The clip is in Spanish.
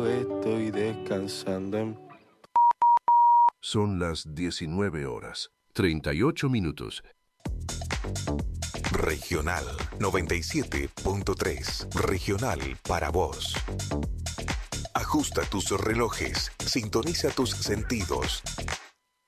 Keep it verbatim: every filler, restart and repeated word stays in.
estoy descansando en... Son las diecinueve horas, treinta y ocho minutos. Regional noventa y siete punto tres. Regional para vos. Ajusta tus relojes, sintoniza tus sentidos.